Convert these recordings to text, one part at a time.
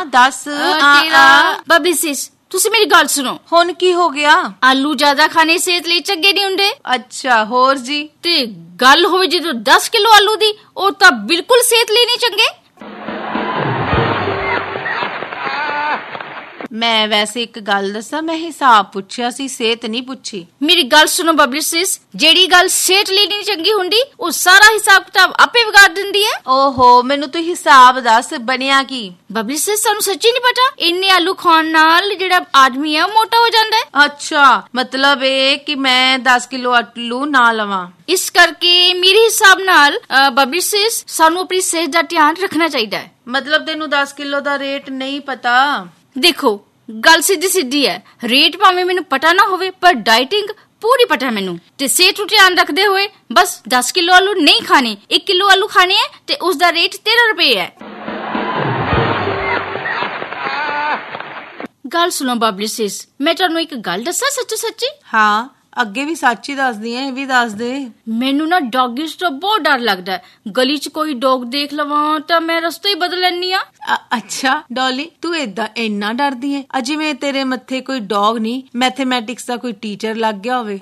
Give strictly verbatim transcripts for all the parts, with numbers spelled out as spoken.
दस बबली सिस ਤੁਸੀਂ ਮੇਰੀ ਗੱਲ ਸੁਣੋ। ਹੁਣ ਕੀ ਹੋ ਗਿਆ? ਆਲੂ ਜ਼ਿਆਦਾ ਖਾਣੇ ਸਿਹਤ ਲਈ ਚੰਗੇ ਨਹੀਂ ਹੁੰਦੇ। ਅੱਛਾ, ਹੋਰ ਜੀ? ਤੇ ਗੱਲ ਹੋਵੇ ਜਦੋਂ ਦਸ ਕਿਲੋ ਆਲੂ ਦੀ, ਉਹ ਤਾਂ ਬਿਲਕੁਲ ਸਿਹਤ ਲਈ ਨਹੀਂ ਚੰਗੇ। ਮੈਂ ਵੈਸੇ ਇੱਕ ਗੱਲ ਦੱਸਾਂ, ਮੈਂ ਹਿਸਾਬ ਪੁੱਛਿਆ ਸੀ, ਸਿਹਤ ਨਹੀਂ ਪੁੱਛੀ। ਮੇਰੀ ਗੱਲ ਸੁਣੋ ਬਬਲੀ ਸਿਸ, ਜਿਹੜੀ ਗੱਲ ਸਿਹਤ ਲਈ ਨਹੀਂ ਚੰਗੀ ਹੁੰਦੀ ਉਹ ਸਾਰਾ ਹਿਸਾਬ ਕਿਤਾਬ ਆਪੇ ਵਿਗਾੜ ਦਿੰਦੀ ਹੈ। ਓਹੋ, ਮੈਨੂੰ ਤੂੰ ਹਿਸਾਬ ਦੱਸ, ਬਣਿਆ ਕੀ? ਬਬਲੀ ਸਿਸ ਸਾਨੂੰ ਸੱਚੀ ਨਹੀਂ ਪਤਾ, ਇੰਨੇ ਆਲੂ ਖਾਣ ਨਾਲ ਜਿਹੜਾ ਆਦਮੀ ਹੈ ਉਹ ਮੋਟਾ ਹੋ ਜਾਂਦਾ ਹੈ। ਅੱਛਾ, ਮਤਲਬ ਇਹ ਕਿ ਮੈਂ ਦਸ ਕਿਲੋ ਆਲੂ ਨਾ ਲਵਾਂ। ਇਸ ਕਰਕੇ ਮੇਰੇ ਹਿਸਾਬ ਨਾਲ ਬਬਲੀ ਸਿਸ ਸਾਨੂੰ ਆਪਣੀ ਸਿਹਤ ਦਾ ਧਿਆਨ ਰੱਖਣਾ ਚਾਹੀਦਾ ਹੈ। ਮਤਲਬ ਤੈਨੂੰ ਦਸ ਕਿਲੋ ਦਾ ਰੇਟ ਨਹੀਂ ਪਤਾ? ਦੇਖੋ, ਗੱਲ ਸਿੱਧੀ ਸਿੱਧੀ ਹੈ, ਰੇਟ ਭਾਵੇਂ ਮੈਨੂੰ ਪਤਾ ਨਾ ਹੋਵੇ ਪਰ ਡਾਈਟਿੰਗ ਪੂਰੀ ਪਤਾ ਮੈਨੂੰ। ਤੇ ਸਿਹਤ ਨੂੰ ਧਿਆਨ ਰੱਖਦੇ ਹੋਏ ਬਸ ਦਸ ਕਿਲੋ ਆਲੂ ਨਹੀਂ ਖਾਣੇ, ਇੱਕ ਕਿਲੋ ਆਲੂ ਖਾਣੇ ਹੈ ਤੇ ਉਸਦਾ ਰੇਟ ਤੇਰਾਂ ਰੁਪਏ ਹੈ। ਗੱਲ ਸੁਣੋ ਬਬਲੀ ਸਿਸ, ਮੈਂ ਤੁਹਾਨੂੰ ਇੱਕ ਗੱਲ ਦੱਸਾਂ ਸੱਚੀ ਸੱਚੀ? ਹਾਂ, ਅੱਗੇ ਵੀ ਸੱਚ ਹੀ ਦੱਸਦੀ ਐ, ਇਹ ਵੀ ਦੱਸ ਦੇ। ਮੈਨੂੰ ਨਾ ਡੌਗਿਸ ਤੋਂ ਬਹੁਤ ਡਰ ਲੱਗਦਾ। ਗਲੀ 'ਚ ਕੋਈ ਡੌਗ ਦੇਖ ਲਵਾਂ ਤਾਂ ਮੈਂ ਰਸਤਾ ਹੀ ਬਦਲ ਲੈਣੀ ਆ। ਅੱਛਾ ਡੋਲੀ, ਤੂੰ ਏਦਾਂ ਇੰਨਾ ਡਰਦੀ ਐ? ਅਜਿਵੇਂ ਤੇਰੇ ਮੱਥੇ ਕੋਈ ਡੌਗ ਨਹੀਂ, ਮੈਥਮੈਟਿਕਸ ਦਾ ਕੋਈ ਟੀਚਰ ਲੱਗ ਗਿਆ ਹੋਵੇ।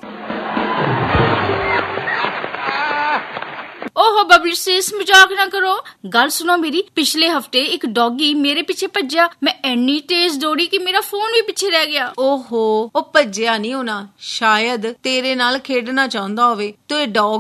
ਓਹੋ ਬਬਲੀ ਸਿਸ, ਮਜ਼ਾਕ ਨਾ ਕਰੋ। ਗੱਲ ਸੁਣੋ ਮੇਰੀ, ਪਿਛਲੇ ਹਫਤੇ ਇੱਕ ਡੌਗੀ ਮੇਰੇ ਪਿੱਛੇ ਭੱਜਿਆ, ਮੈਂ ਇੰਨੀ ਤੇਜ਼ ਦੌੜੀ ਕਿ ਮੇਰਾ ਫੋਨ ਵੀ ਪਿੱਛੇ ਰਹਿ ਗਿਆ। ਓਹੋ, ਉਹ ਭੱਜਿਆ ਨਹੀਂ ਹੋਣਾ, ਸ਼ਾਇਦ ਤੇਰੇ ਨਾਲ ਖੇਡਣਾ ਚਾਹੁੰਦਾ ਹੋਵੇ ਤੇ ਡੌਗ